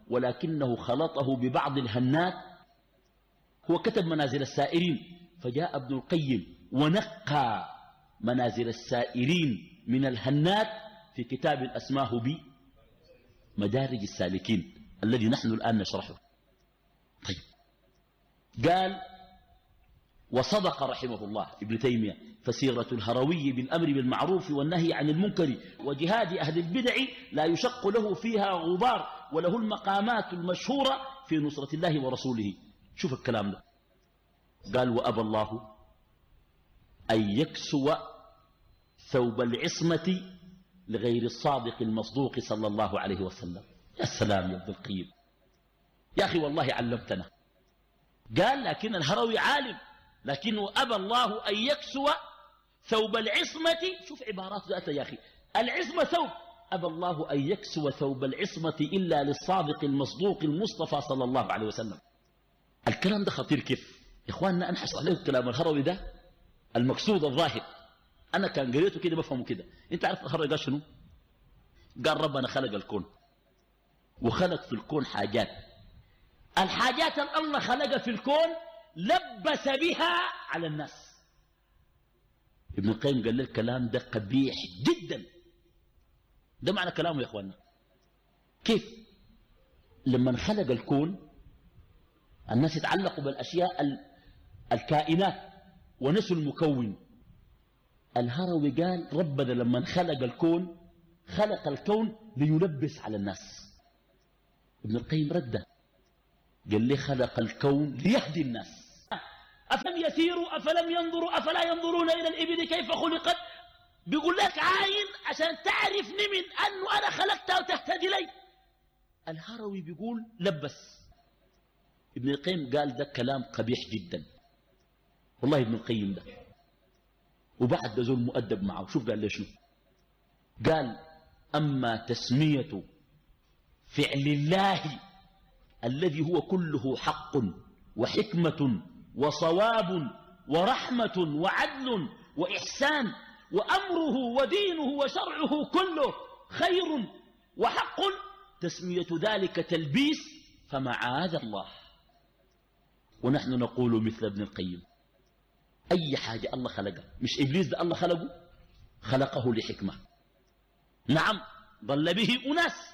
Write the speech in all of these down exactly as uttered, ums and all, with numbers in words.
ولكنه خلطه ببعض الهنات. هو كتب منازل السائرين، فجاء ابن القيم ونقى منازل السائرين من الهنات في كتاب أسماه بمدارج السالكين الذي نحن الآن نشرحه. طيب، قال وصدق رحمه الله ابن تيمية: فسيرة الهروي بالأمر بالمعروف والنهي عن المنكر وجهاد أهل البدع لا يشق له فيها غبار، وله المقامات المشهورة في نصرة الله ورسوله. شوف الكلام ده، قال: وأبى الله أن يكسو ثوب العصمة لغير الصادق المصدوق صلى الله عليه وسلم. يا سلام يا ابن القيم، يا أخي والله علمتنا. قال: لكن الهروي عالم، لكنه أبى الله أن يكسو ثوب العصمة. شوف عبارات ذاته يا أخي، العصمة ثوب، أبى الله أن يكسو ثوب العصمة إلا للصادق المصدوق المصطفى صلى الله عليه وسلم. الكلام ده خطير كيف يا إخواننا. أنحس عليه كلام الهروي ده المقصود الظاهر، أنا كان قريته كده بفهمه كده. أنت عارف الهروي قال شنو؟ قال ربنا خلق الكون وخلق في الكون حاجات، الحاجات اللي الله خلقها في الكون لبس بها على الناس. ابن القيم قال له الكلام ده قبيح جدا. ده معنى كلامه يا اخوانا. كيف لما خلق الكون الناس يتعلقوا بالاشياء الكائنات ونسوا المكون. الهروي قال ربنا لما خلق الكون خلق الكون ليلبس على الناس. ابن القيم رده قال لي خلق الكون ليهدي الناس. أفلم يسيروا أفلم ينظروا أفلا ينظرون إلى الإبل كيف خلقت. بيقول لك عاين عشان تعرفني من أنه أنا خلقتها وتهتدي لي. الهروي بيقول لبس. ابن القيم قال ده كلام قبيح جدا والله. ابن القيم ده وبعد ده زول مؤدب معه. شوف قال لي شنو؟ قال أما تسمية فعل الله الذي هو كله حق وحكمة وصواب ورحمة وعدل وإحسان وأمره ودينه وشرعه كله خير وحق، تسمية ذلك تلبيس فمعاذ الله. ونحن نقول مثل ابن القيم: أي حاجة الله خلقها، مش إبليس ده الله خلقه، خلقه لحكمة. نعم ضل به أناس،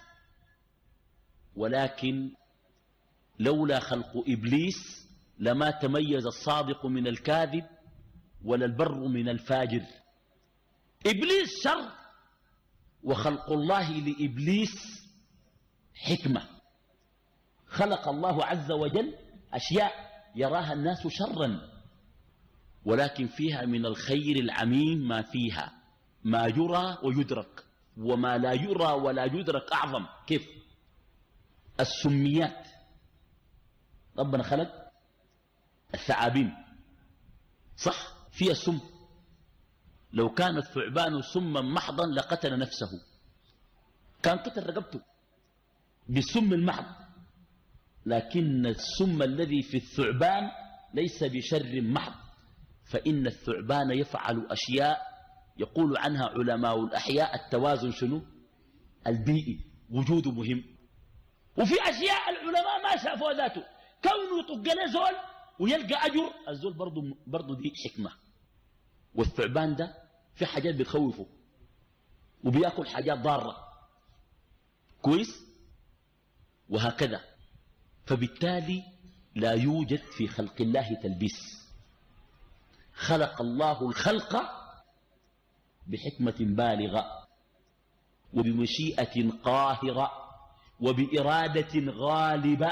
ولكن لولا خلق إبليس لما تميز الصادق من الكاذب ولا البر من الفاجر. إبليس شر، وخلق الله لإبليس حكمة. خلق الله عز وجل أشياء يراها الناس شرا، ولكن فيها من الخير العميم ما فيها، ما يرى ويدرك، وما لا يرى ولا يدرك أعظم. كيف؟ السميات. ربنا خلق الثعابين صح، فيها السم. لو كان الثعبان سما محضا لقتل نفسه، كان قتل رقبته بالسم المحض. لكن السم الذي في الثعبان ليس بشر محض، فإن الثعبان يفعل أشياء يقول عنها علماء الأحياء التوازن شنو البيئي، وجوده مهم. وفي أشياء العلماء ما شافوا ذاته، كونه يطق له زول ويلقى أجر، الزول برضو, برضو دي حكمة. والثعبان ده في حاجات بتخوفه وبيأكل حاجات ضارة كويس، وهكذا. فبالتالي لا يوجد في خلق الله تلبيس. خلق الله الخلق بحكمة بالغة وبمشيئة قاهرة وبإرادة غالبة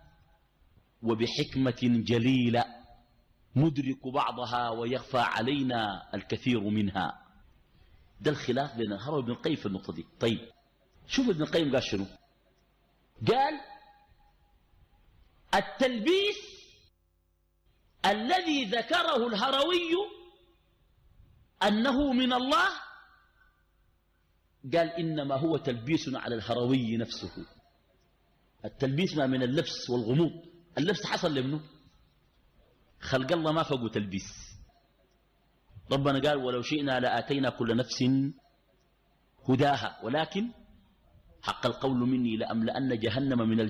وبحكمة جليلة ندرك بعضها ويخفى علينا الكثير منها. ده الخلاف بين الهروي وابن القيم في النقطة دي. طيب شوف ابن القيم قال شنو؟ قال التلبيس الذي ذكره الهروي أنه من الله، قال إنما هو تلبيس على الهروي نفسه. التلبيس ما من اللبس والغموض. اللبس حصل لابنه، خلق الله ما فوق تلبيس. ربنا قال ولو شئنا لآتينا كل نفس هداها ولكن حق القول مني لأملأن جهنم من